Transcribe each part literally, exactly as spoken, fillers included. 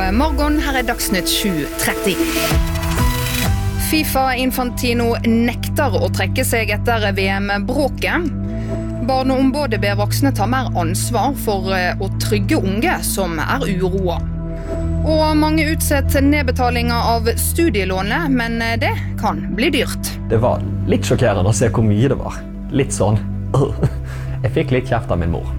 God morgen, her er Dagsnytt sju tretti. FIFA Infantino nekter å trekke seg etter V M-bråket. Barneombudet ber voksne ta mer ansvar for å trygge unge som er uroa. Og mange utsetter nedbetalinger av studielånet, men det kan bli dyrt. Det var litt sjokkerende å se hvor mye det var. Litt sånn. Jeg fikk litt kjeft av min mor.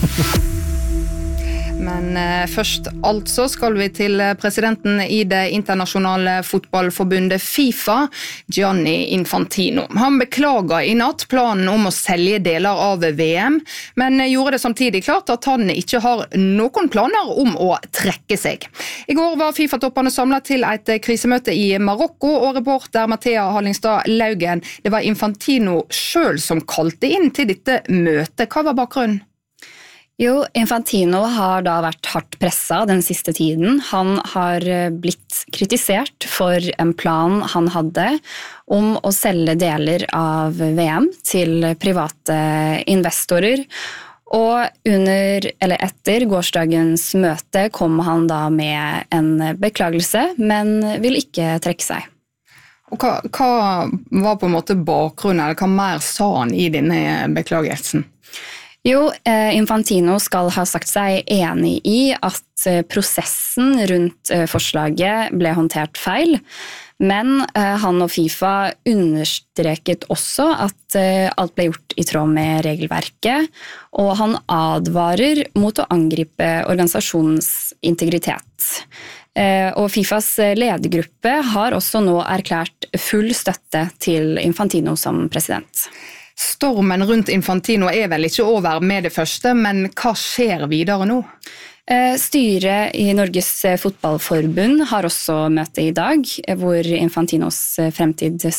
Men først altså skal vi til presidenten i det internasjonale fotballforbundet FIFA, Gianni Infantino. Han beklager i natt planen om å selge deler av V M, men gjorde det samtidig klart at han ikke har noen planer om å trekke seg. I går var FIFA-toppene samlet til et krisemøte i Marokko, og reporter Mathea Hallingstad Laugen, det var Infantino selv som kalte inn til dette møtet. Hva var bakgrunnen? Jo, Infantino har da vært hardt presset den siste tiden. Han har blitt kritisert for en plan han hadde om å selge deler av V M til private investorer. Og under, eller etter gårsdagens møte kom han da med en beklagelse, men vil ikke trekke seg. Og hva, hva var på en måte bakgrunnen, eller hva mer sa han i denne beklagelsen? Jo, Infantino skal ha sagt seg enig i at prosessen rundt forslaget ble håndtert feil, men han og FIFA understreket også at alt ble gjort i tråd med regelverket, og han advarer mot å angripe organisasjonens integritet. Og FIFAs ledergruppe har også nå erklært full støtte til Infantino som president. Stormen rundt Infantino er vel ikke over med det første, men hva skjer videre nå? Styret i Norges fotballforbund har også møte i dag, hvor Infantinos fremtid